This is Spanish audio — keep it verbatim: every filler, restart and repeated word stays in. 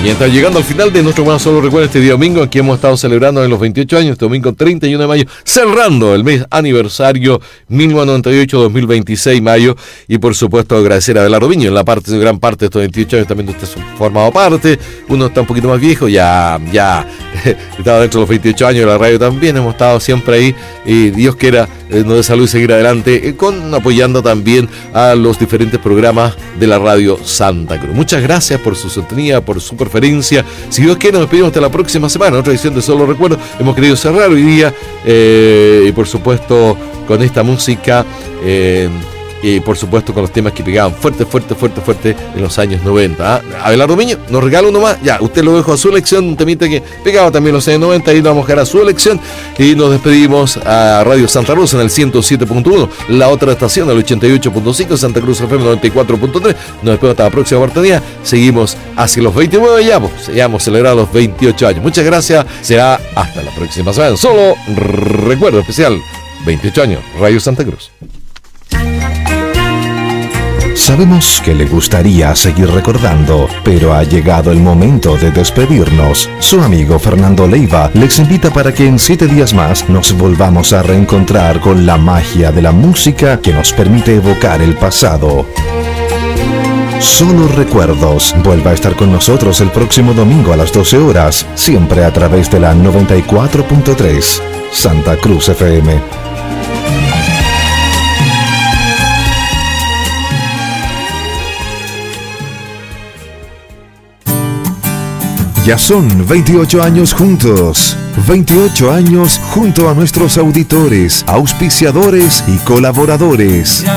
Y está llegando al final de nuestro programa Solo Recuerda este día domingo, aquí hemos estado celebrando en los veintiocho años, este domingo treinta y uno de mayo, cerrando el mes aniversario mil novecientos noventa y ocho dos mil veintiséis mayo, y por supuesto agradecer a Abelardo Viño, en la parte, en gran parte de estos veintiocho años también usted ha formado parte, uno está un poquito más viejo, ya, ya estaba dentro de los veintiocho años de la radio también, hemos estado siempre ahí, y Dios quiera eh, nos dé salud y seguir adelante, eh, con apoyando también a los diferentes programas de la radio Santa Cruz. Muchas gracias por su sintonía, por su preferencia. Si Dios quiere, nos despedimos hasta la próxima semana. Otra edición de Solo Recuerdo. Hemos querido cerrar hoy día eh, y por supuesto con esta música eh, y por supuesto con los temas que pegaban fuerte, fuerte, fuerte, fuerte en los años noventa. ¿Ah? Abelardo Miño nos regala uno más. Ya, usted lo dejó a su elección, un temita que pegaba también en los años noventa, y lo vamos a dejar a su elección. Y nos despedimos a Radio Santa Rosa en el ciento siete punto uno, la otra estación el ochenta y ocho punto cinco, Santa Cruz F M noventa y cuatro punto tres. Nos despedimos hasta la próxima oportunidad. Seguimos hacia los veintinueve ya, pues, ya hemos celebrado los veintiocho años. Muchas gracias. Será hasta la próxima semana. Solo Recuerdo especial veintiocho años, Radio Santa Cruz. Sabemos que le gustaría seguir recordando, pero ha llegado el momento de despedirnos. Su amigo Fernando Leiva les invita para que en siete días más nos volvamos a reencontrar con la magia de la música que nos permite evocar el pasado. Solo Recuerdos. Vuelva a estar con nosotros el próximo domingo a las doce horas, siempre a través de la noventa y cuatro punto tres, Santa Cruz F M. Ya son veintiocho años juntos, veintiocho años junto a nuestros auditores, auspiciadores y colaboradores.